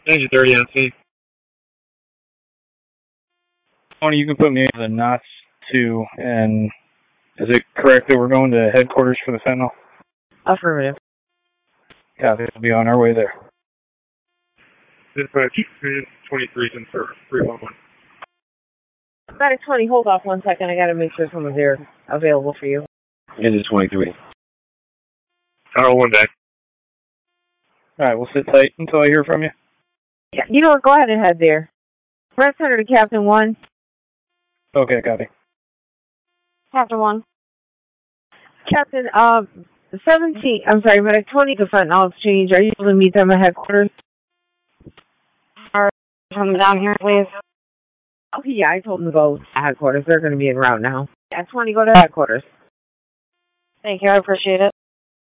Engine 30 on C. Tony, you can put me in the knots too, and is it correct that we're going to headquarters for the fentanyl? Affirmative. Copy, we'll be on our way there. Dispatch, 23 and 311. Medic 20, hold off 1 second. I gotta make sure someone's there available for you. Engine 23. Tower 1 back. Alright, we'll sit tight until I hear from you. Yeah, you know what? Go ahead and head there. Red Center to Captain 1. Okay, copy. Captain 1. Captain, 17, I'm sorry, Medic 20 to fentanyl exchange. Are you able to meet them at headquarters? Alright, come down here, please. Okay, yeah, I told them to go to headquarters. They're going to be en route now. Yeah, 20, go to headquarters. Thank you, I appreciate it.